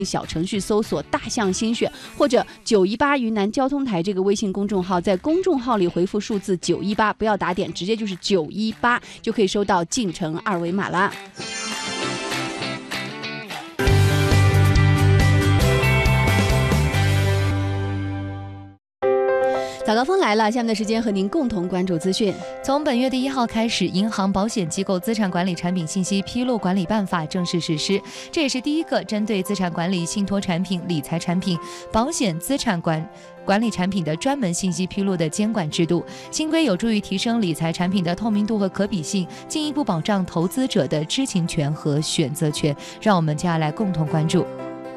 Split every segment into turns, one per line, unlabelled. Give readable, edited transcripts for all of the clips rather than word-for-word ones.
小程序搜索大象心选或者918云南交通台这个微信公众号，在公众号里回复数字918，不要打点，直接就是918，就可以收到进城二维码啦。早高峰来了，下面的时间和您共同关注资讯。
从本月的1号开始，银行保险机构资产管理产品信息披露管理办法正式实施，这也是第一个针对资产管理、信托产品、理财产品、保险资产管理产品的专门信息披露的监管制度。新规有助于提升理财产品的透明度和可比性，进一步保障投资者的知情权和选择权。让我们接下来共同关注。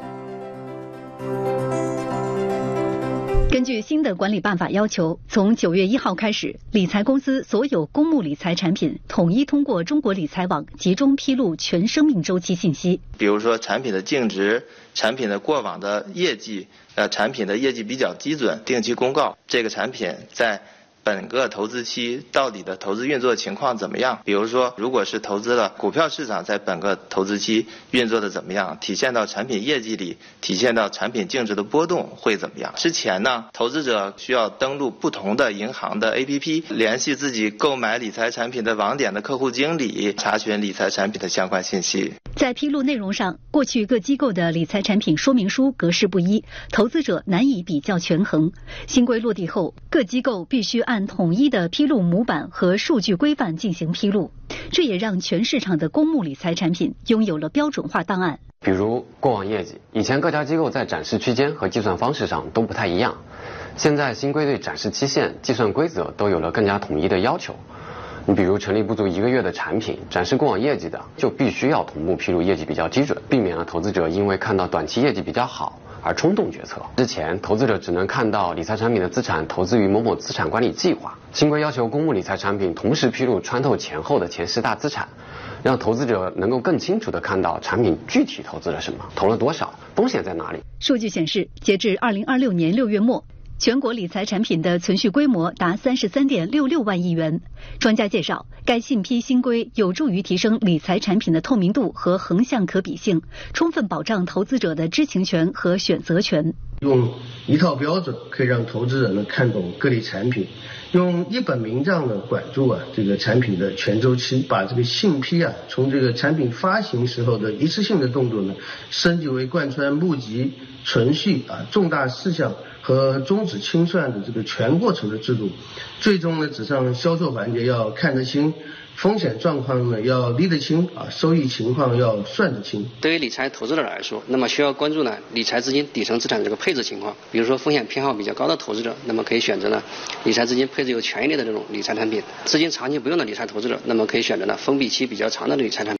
根据新的管理办法要求，从9月1号开始，理财公司所有公募理财产品统一通过中国理财网集中披露全生命周期信息。
比如说产品的净值、产品的过往的业绩、产品的业绩比较基准，定期公告这个产品在本个投资期到底的投资运作情况怎么样？比如说，如果是投资了股票市场，在本个投资期运作的怎么样？体现到产品业绩里，体现到产品净值的波动会怎么样？之前呢，投资者需要登录不同的银行的 APP， 联系自己购买理财产品的网点的客户经理，查询理财产品的相关信息。
在披露内容上，过去各机构的理财产品说明书格式不一，投资者难以比较权衡。新规落地后，各机构必须按统一的披露模板和数据规范进行披露，这也让全市场的公募理财产品拥有了标准化档案。
比如过往业绩，以前各家机构在展示区间和计算方式上都不太一样，现在新规对展示期限、计算规则都有了更加统一的要求。你比如成立不足1个月的产品，展示过往业绩的，就必须要同步披露业绩比较基准，避免了投资者因为看到短期业绩比较好而冲动决策。之前投资者只能看到理财产品的资产投资于某某资产管理计划，新规要求公募理财产品同时披露穿透前后的前10大资产，让投资者能够更清楚地看到产品具体投资了什么，投了多少，风险在哪里。
数据显示，截至2026年6月末，全国理财产品的存续规模达33.66万亿元。专家介绍，该信批新规有助于提升理财产品的透明度和横向可比性，充分保障投资者的知情权和选择权。
用一套标准可以让投资者呢看懂各类产品，用一本名账呢管住这个产品的全周期，把这个信批从这个产品发行时候的一次性的动作呢，升级为贯穿募集、存续重大事项和终止清算的这个全过程的制度，最终呢只上销售环节要看得清，风险状况呢要理得清收益情况要算得清。
对于理财投资者来说，那么需要关注呢理财资金底层资产的这个配置情况。比如说风险偏好比较高的投资者，那么可以选择呢理财资金配置有权益类的这种理财产品；资金长期不用的理财投资者，那么可以选择呢封闭期比较长的理财产品。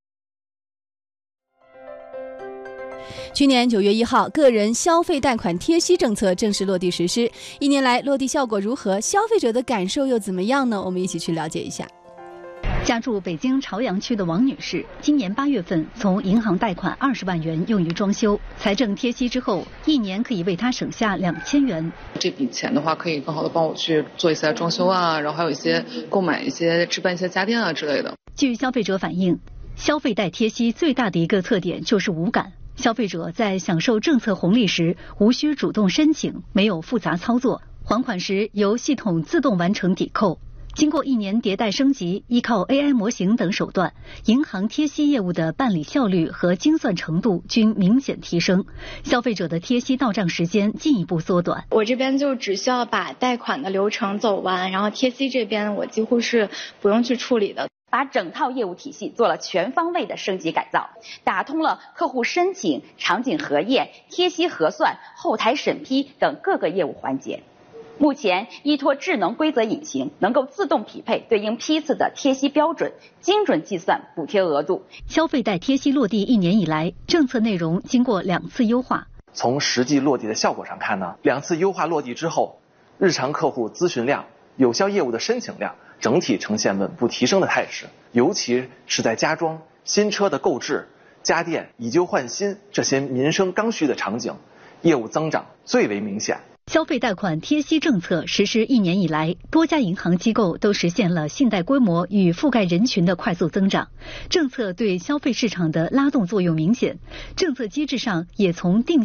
去年9月1号，个人消费贷款贴息政策正式落地实施。1年来落地效果如何？消费者的感受又怎么样呢？我们一起去了解一下。
家住北京朝阳区的王女士，今年8月份从银行贷款20万元用于装修，财政贴息之后，1年可以为她省下2000元。
这笔钱的话，可以更好的帮我去做一些装修然后还有一些购买一些置办一些家电之类的。
据消费者反映，消费贷贴息最大的一个特点就是无感。消费者在享受政策红利时，无需主动申请，没有复杂操作，还款时由系统自动完成抵扣。经过1年迭代升级，依靠 AI 模型等手段，银行贴息业务的办理效率和精算程度均明显提升，消费者的贴息到账时间进一步缩短。
我这边就只需要把贷款的流程走完，然后贴息这边我几乎是不用去处理的。
把整套业务体系做了全方位的升级改造，打通了客户申请、场景核验、贴息核算、后台审批等各个业务环节。目前依托智能规则引擎，能够自动匹配对应批次的贴息标准，精准计算补贴额度。
消费贷贴息落地1年以来，政策内容经过2次优化。
从实际落地的效果上看呢，2次优化落地之后，日常客户咨询量、有效业务的申请量整体呈现稳步提升的态势，尤其是在家装、新车的购置、家电以旧换新这些民生刚需的场景，业务增长最为明显。
消费贷款贴息政策实施1年以来，多家银行机构都实现了信贷规模与覆盖人群的快速增长。政策对消费市场的拉动作用明显，政策机制上也从定